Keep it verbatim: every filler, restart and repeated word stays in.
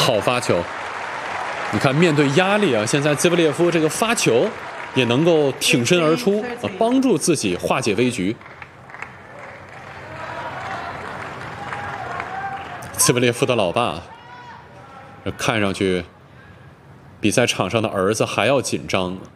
好发球！你看，面对压力啊，现在兹维列夫这个发球也能够挺身而出啊，帮助自己化解危局。兹维列夫的老爸看上去比在场上的儿子还要紧张。